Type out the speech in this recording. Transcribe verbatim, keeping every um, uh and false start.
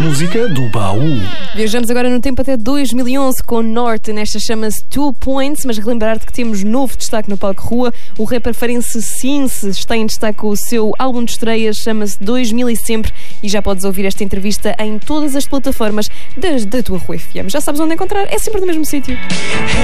música do baú. Viajamos agora no tempo até dois mil e onze com Norte. Nesta chama-se Two Points, mas relembrar-te que temos novo destaque no palco rua. O rapper farense Cince está em destaque com o seu álbum de estreia, chama-se dois mil e Sempre, e já podes ouvir esta entrevista em todas as plataformas da, da tua Rua F M. Já sabes onde encontrar, é sempre no mesmo sítio.